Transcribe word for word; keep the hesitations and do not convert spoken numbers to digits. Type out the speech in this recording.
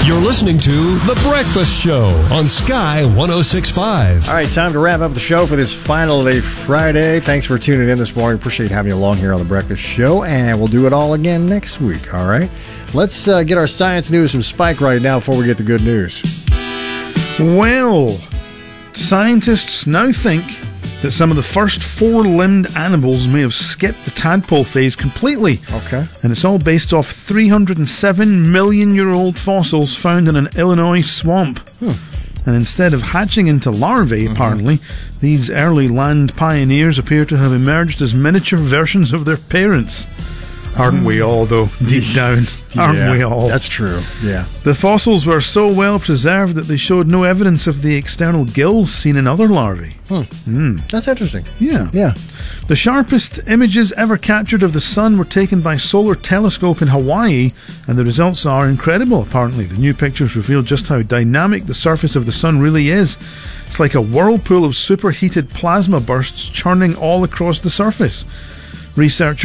You're listening to The Breakfast Show on Sky one oh six point five. All right, time to wrap up the show for this final day Friday. Thanks for tuning in this morning. Appreciate having you along here on The Breakfast Show, and we'll do it all again next week, all right? Let's uh, get our science news from Spike right now before we get the good news. Well, scientists now think that some of the first four-limbed animals may have skipped the tadpole phase completely. Okay. And it's all based off three hundred seven million year old fossils found in an Illinois swamp. Hmm. And instead of hatching into larvae, mm-hmm. apparently, these early land pioneers appear to have emerged as miniature versions of their parents. Aren't we all, though, deep down? Aren't yeah, we all? That's true, yeah. The fossils were so well preserved that they showed no evidence of the external gills seen in other larvae. Hmm. Mm. That's interesting. Yeah. Yeah. The sharpest images ever captured of the sun were taken by Solar Telescope in Hawaii, and the results are incredible, apparently. The new pictures reveal just how dynamic the surface of the sun really is. It's like a whirlpool of superheated plasma bursts churning all across the surface. Researchers